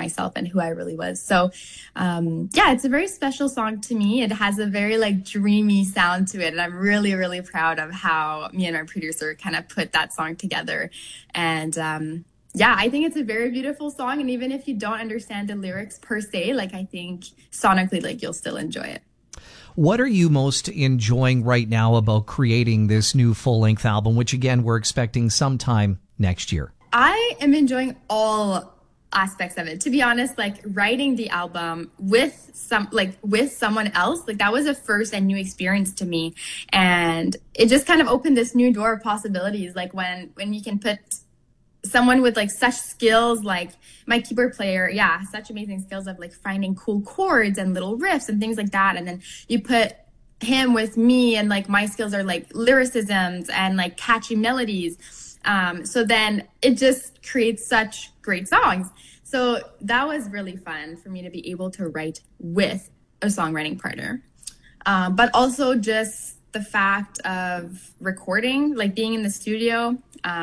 myself and who I really was. So yeah, it's a very special song to me. It has a very like dreamy sound to it. And I'm really, really proud of how me and my producer kind of put that song together. And yeah, I think it's a very beautiful song. And even if you don't understand the lyrics per se, like I think sonically, like you'll still enjoy it. What are you most enjoying right now about creating this new full-length album, which again, we're expecting sometime next year? I am enjoying all aspects of it. To be honest, like writing the album with someone else, like that was a first and new experience to me. And it just kind of opened this new door of possibilities. Like when you can put someone with like such skills, like my keyboard player, yeah, such amazing skills of like finding cool chords and little riffs and things like that. And then you put him with me and like my skills are like lyricisms and like catchy melodies. So then it just creates such great songs. So that was really fun for me to be able to write with a songwriting partner. But also just the fact of recording, like being in the studio,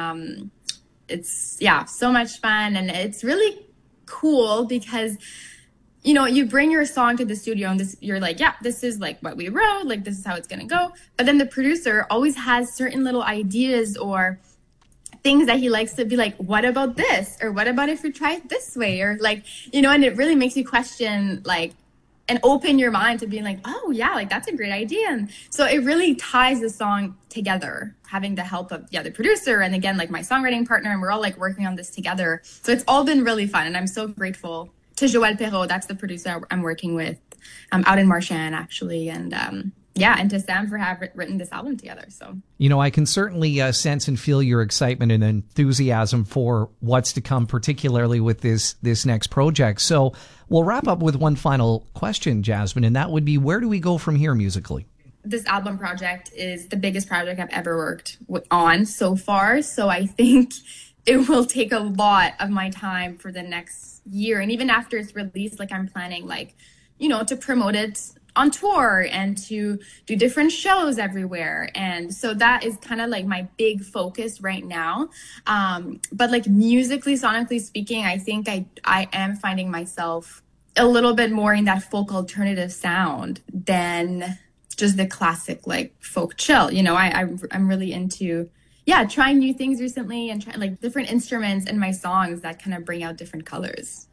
it's, yeah, so much fun. And it's really cool because, you know, you bring your song to the studio and you're like, yeah, this is like what we wrote, like this is how it's going to go. But then the producer always has certain little ideas or things that he likes to be like, what about this? Or what about if we try it this way? Or like, you know, and it really makes you question like, and open your mind to being like, oh yeah, like that's a great idea. And so it really ties the song together, having the help of the producer and again, like my songwriting partner, and we're all like working on this together. So it's all been really fun. And I'm so grateful to Joël Perreault. That's the producer I'm working with out in Marchand actually. And yeah, and to Sam for having written this album together. So, you know, I can certainly sense and feel your excitement and enthusiasm for what's to come, particularly with this next project. So we'll wrap up with one final question, Jasmine, and that would be, where do we go from here musically? This album project is the biggest project I've ever worked on so far. So I think it will take a lot of my time for the next year. And even after it's released, like I'm planning, like, you know, to promote it on tour and to do different shows everywhere. And so that is kind of like my big focus right now. But like musically, sonically speaking, I think I am finding myself a little bit more in that folk alternative sound than just the classic like folk chill. You know, I'm really into, yeah, trying new things recently and trying like different instruments in my songs that kind of bring out different colors.